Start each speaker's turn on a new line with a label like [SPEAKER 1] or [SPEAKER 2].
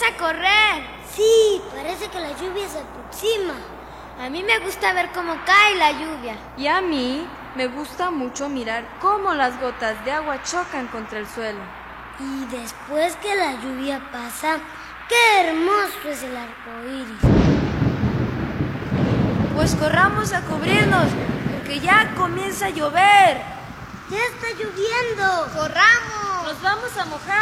[SPEAKER 1] a correr.
[SPEAKER 2] Sí, parece que la lluvia se aproxima.
[SPEAKER 1] A mí me gusta ver cómo cae la lluvia.
[SPEAKER 3] Y a mí me gusta mucho mirar cómo las gotas de agua chocan contra el suelo.
[SPEAKER 2] Y después que la lluvia pasa, ¡qué hermoso es el arco iris!
[SPEAKER 4] Pues corramos a cubrirnos, porque ya comienza a llover.
[SPEAKER 2] ¡Ya está lloviendo!
[SPEAKER 1] ¡Corramos!
[SPEAKER 4] Nos vamos a mojar.